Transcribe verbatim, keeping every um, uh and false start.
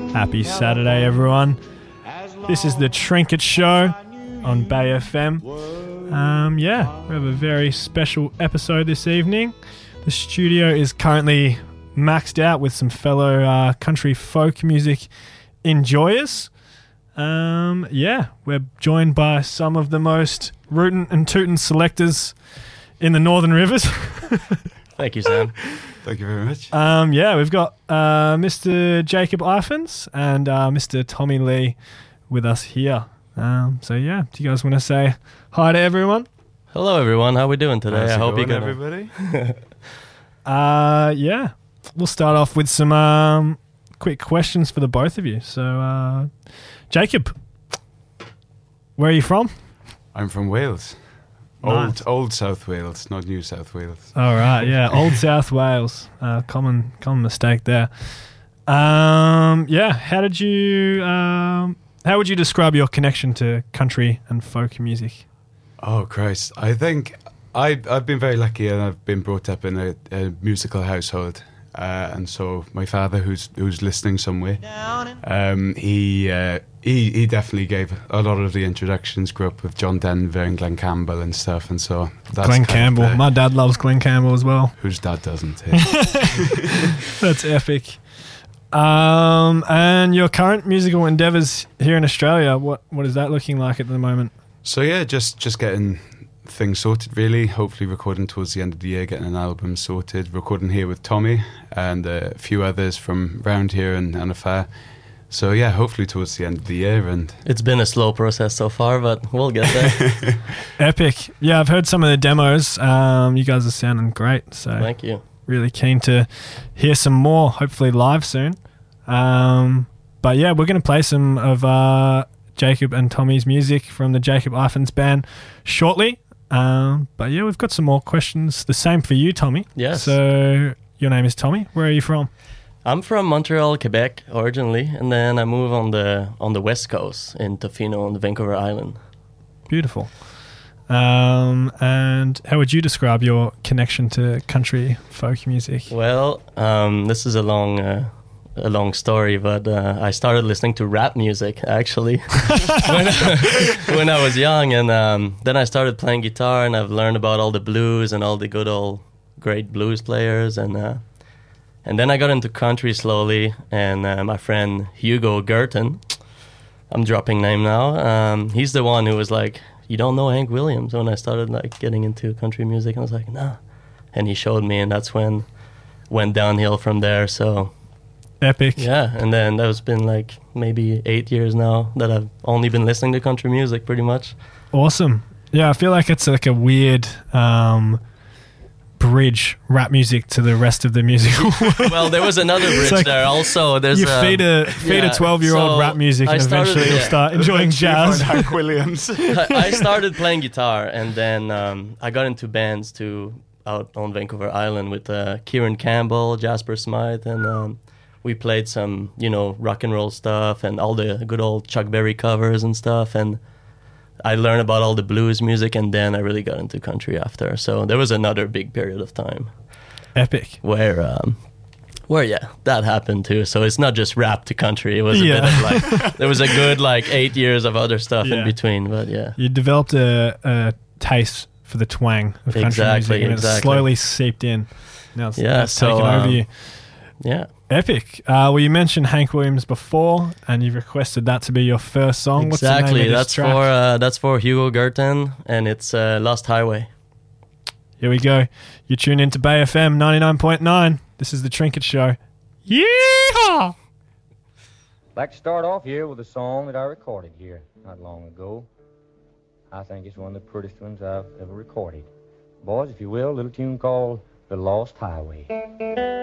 Happy Saturday, everyone. This is the Trinket Show on Bay F M. Um, yeah, we have a very special episode this evening. The studio is currently maxed out with some fellow uh, country folk music enjoyers. Um, yeah, we're joined by some of the most rootin' and tootin' selectors in the Northern Rivers. Thank you, Sam. Thank you very much. Um, yeah, we've got uh, Mister Jacob Ifans and uh, Mister Tommy Lee with us here. Um, so yeah, do you guys want to say hi to everyone? Hello, everyone. How are we doing today? How's I it hope going, you're gonna... everybody. uh, yeah, we'll start off with some um, quick questions for the both of you. So, uh, Jacob, where are you from? I'm from Wales. Nice. Old old South Wales, not New South Wales. All right, yeah, Old South Wales. Uh, common common mistake there. Um, yeah, how did you? Um, how would you describe your connection to country and folk music? Oh Christ! I think I I've been very lucky, and I've been brought up in a, a musical household. Uh, and so my father, who's who's listening somewhere, um, he uh, he he definitely gave a lot of the introductions. Grew up with John Denver and Glenn Campbell and stuff, and so that's Glenn kind of Campbell. the- My dad loves Glenn Campbell as well. whose dad doesn't? eh? That's epic. Um, and your current musical endeavours here in Australia, what what is that looking like at the moment? So yeah, just just getting things sorted really. Hopefully recording towards the end of the year, getting an album sorted. Recording here with Tommy and a few others from round here and, and afar. So yeah, hopefully towards the end of the year. And It's been a slow process so far, but we'll get there. Epic. Yeah, I've heard some of the demos. Um, you guys are sounding great. So Thank you. really keen to hear some more, hopefully live soon. Um, but yeah, we're going to play some of uh, Jacob and Tommy's music from the Jacob Ifans band shortly. Um, but yeah, we've got some more questions. The same for you, Tommy. Yes. So your name is Tommy. Where are you from? I'm from Montreal, Quebec, originally, and then I moved on the on the west coast in Tofino on the Vancouver Island. Beautiful. Um, and how would you describe your connection to country folk music? Well, um, this is a long uh, a long story, but uh, I started listening to rap music actually when, I, when I was young, and um, then I started playing guitar, and I've learned about all the blues and all the good old great blues players, and uh, and then I got into country slowly, and uh, my friend Hugo Gerton, I'm dropping name now, um, he's the one who was like, you don't know Hank Williams, when I started like getting into country music, and I was like, nah, and he showed me, and that's when went downhill from there. So Epic. yeah, and then that's been like maybe eight years now that I've only been listening to country music pretty much. Awesome. Yeah, I feel like it's like a weird um, bridge, rap music to the rest of the musical world. Well, there was another bridge like there also. There's You um, feed a feed yeah, a twelve-year-old so rap music I and started- eventually you'll yeah. start enjoying jazz. Hank Williams. I I started playing guitar, and then um, I got into bands too out on Vancouver Island with uh, Kieran Campbell, Jasper Smythe, and um, we played some, you know, rock and roll stuff and all the good old Chuck Berry covers and stuff. And I learned about all the blues music, and then I really got into country after. So there was another big period of time Epic. where, um, where yeah, that happened too. So it's not just rap to country. It was a Yeah. bit of like, there was a good like eight years of other stuff Yeah. in between. But yeah. You developed a, a taste for the twang of country Exactly, music, and exactly. it slowly seeped in. Now it's, Yeah, it's so, taken over um, you. Yeah. Epic. Uh, well, you mentioned Hank Williams before, and you've requested that to be your first song. What's the name Exactly. of this That's track? for uh, that's for Hugo Gerton, and it's uh, Lost Highway. Here we go. You tune into Bay F M ninety-nine point nine. This is the Trinket Show. Yeehaw! Like to start off here with a song that I recorded here not long ago. I think it's one of the prettiest ones I've ever recorded. Boys, if you will, a little tune called The Lost Highway.